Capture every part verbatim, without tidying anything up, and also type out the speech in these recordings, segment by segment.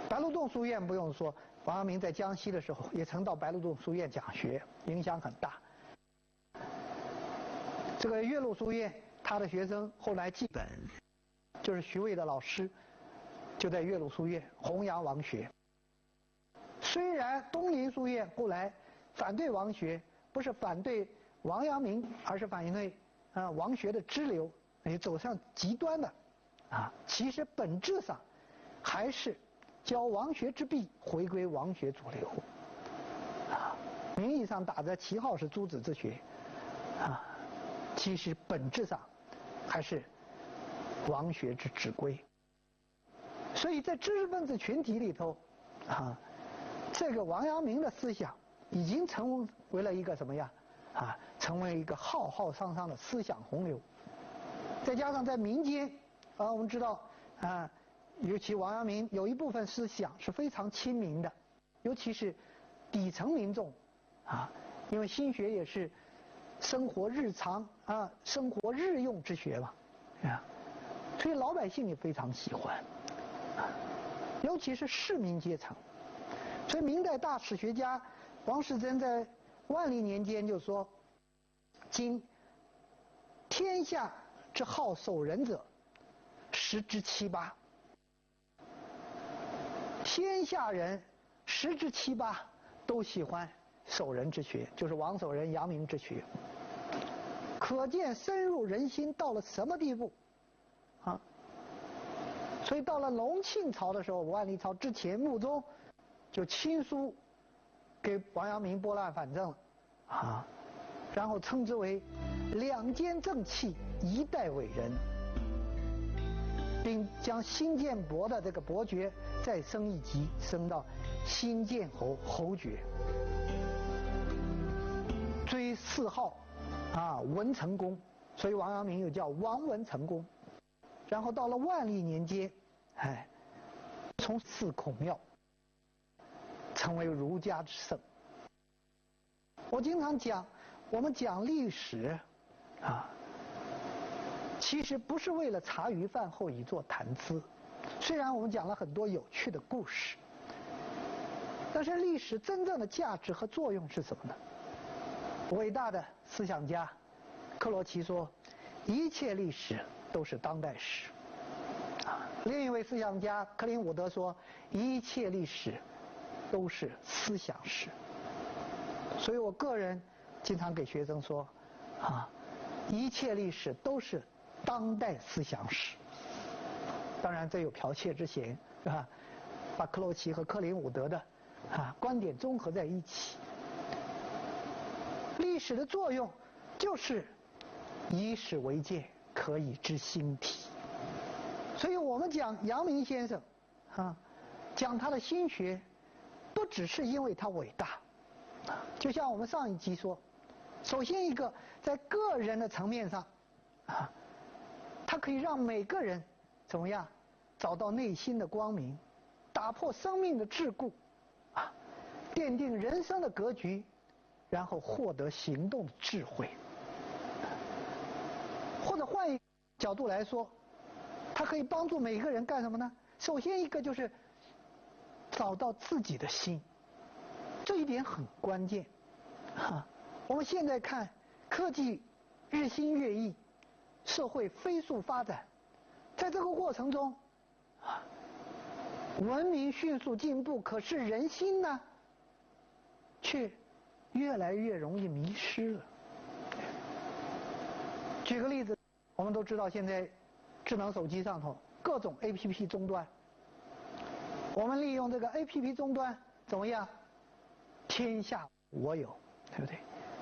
白鹿洞书院不用说，王阳明在江西的时候也曾到白鹿洞书院讲学，影响很大。这个岳麓书院，他的学生后来基本就是徐渭的老师，就在岳麓书院弘扬王学。虽然东林书院后来反对王学，不是反对王阳明，而是反对啊王学的支流，也走上极端的啊，其实本质上还是教王学之弊，回归王学主流啊，名义上打着旗号是诸子之学啊，其实本质上还是王学之指归。所以在知识分子群体里头啊，这个王阳明的思想已经成为了一个什么呀啊，成为一个浩浩汤汤的思想洪流。再加上在民间啊，我们知道啊，尤其王阳明有一部分思想是非常亲民的，尤其是底层民众啊，因为心学也是生活日常啊，生活日用之学嘛，啊，所以老百姓也非常喜欢，啊，尤其是市民阶层。所以明代大史学家王士祯在万历年间就说：“今天下之好守仁者，十之七八。天下人十之七八都喜欢守仁之学，就是王守仁、阳明之学。可见深入人心到了什么地步啊！所以到了隆庆朝的时候，万历朝之前，穆宗就亲书给王阳明拨乱反正了啊，然后称之为两兼正气，一代伟人，并将辛建伯的这个伯爵再升一级，升到辛建侯侯爵，追谥号啊文成公，所以王阳明又叫王文成公。然后到了万历年间，哎，从祀孔庙，成为儒家之圣。我经常讲，我们讲历史啊，其实不是为了茶余饭后一座谈资。虽然我们讲了很多有趣的故事，但是历史真正的价值和作用是什么呢？伟大的思想家克罗齐说：“一切历史都是当代史。”啊，另一位思想家克林伍德说：“一切历史都是思想史。”所以我个人经常给学生说：“啊，一切历史都是当代思想史。”当然，这有剽窃之嫌，是吧？把克罗齐和克林伍德的啊观点综合在一起。历史的作用就是以史为鉴，可以知兴替。所以我们讲阳明先生啊，讲他的心学，不只是因为他伟大，就像我们上一集说，首先一个在个人的层面上啊，他可以让每个人怎么样找到内心的光明，打破生命的桎梏啊，奠定人生的格局，然后获得行动的智慧。或者换一个角度来说，它可以帮助每个人干什么呢？首先一个就是找到自己的心，这一点很关键啊。我们现在看科技日新月异，社会飞速发展，在这个过程中啊，文明迅速进步，可是人心呢，却越来越容易迷失了。举个例子，我们都知道现在智能手机上头各种 A P P 终端，我们利用这个 A P P 终端怎么样？天下我有，对不对？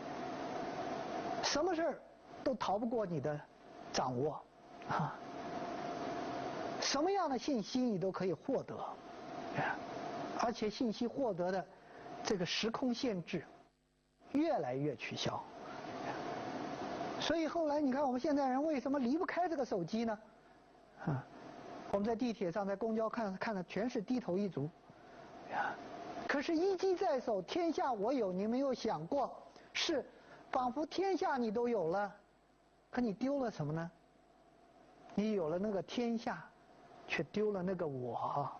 什么事儿都逃不过你的掌握啊！什么样的信息你都可以获得，而且信息获得的这个时空限制越来越取消。所以后来你看我们现在人为什么离不开这个手机呢？啊，我们在地铁上在公交看看的全是低头一族，啊，可是一机在手，天下我有，你没有想过是仿佛天下你都有了，可你丢了什么呢？你有了那个天下，却丢了那个我。